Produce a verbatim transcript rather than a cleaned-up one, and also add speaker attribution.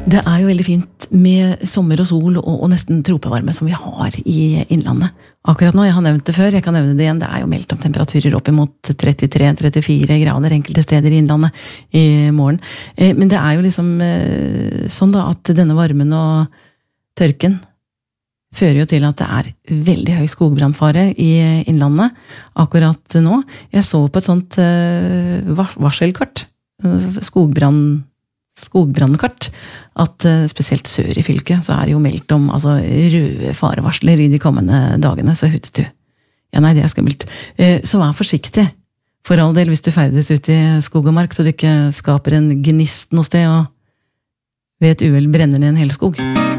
Speaker 1: Det er jo veldig fint med sommer og sol og, og nesten tropevarme som vi har i innlandet. Akkurat nå, jeg har nevnt det før, jeg kan nevne det igjen, det er jo meldt om temperaturer opp imot trettitre til trettifire grader enkelte steder i innlandet i morgen. Eh, men det er jo liksom eh, sånn da at denne varmen og tørken fører jo til at det er veldig høy skogbrannfare i innlandet akkurat nå. Jeg så på et sånt eh, varselkart, skogbrann skogbrandkart, at uh, spesielt sør i fylket så er det jo meldt om altså, røde farevarsler i de kommende dagene, så hutt du. Ja, nei, det er skummelt. Uh, så vær forsiktig, for all del, hvis du ferdes ut i skog og mark, så du ikke skaper en gnist noe sted, og ved et uhell brenner ned en hel skog.